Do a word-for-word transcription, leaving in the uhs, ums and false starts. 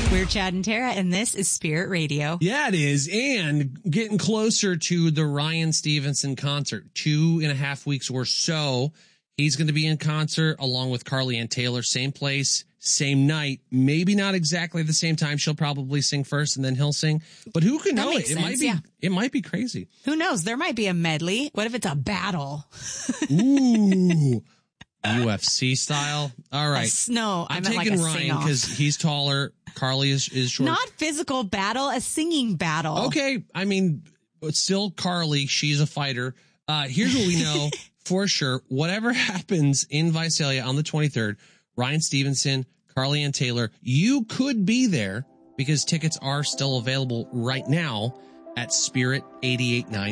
We're Chad and Tara, and this is Spirit Radio. Yeah, it is. And getting closer to the Ryan Stevenson concert. Two and a half weeks or so. He's going to be in concert along with Carly Ann Taylor. Same place, same night. Maybe not exactly the same time. She'll probably sing first and then he'll sing. But who can That know it? makes It sense, might be, yeah. it might be crazy. Who knows? There might be a medley. What if it's a battle? Ooh. U F C style. All right. A, no, I I'm meant taking like a Ryan sing-off. because he's taller. Carly is, is short. Not physical battle, a singing battle. Okay. I mean, but still Carly. She's a fighter. Uh, here's what we know for sure. Whatever happens in Visalia on the twenty-third, Ryan Stevenson, Carly Ann Taylor, you could be there because tickets are still available right now at spirit eight eight nine.